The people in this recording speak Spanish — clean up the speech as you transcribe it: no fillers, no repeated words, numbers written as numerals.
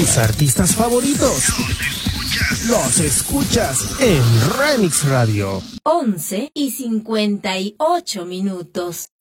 Tus artistas favoritos los escuchas en Remix Radio. 11:58.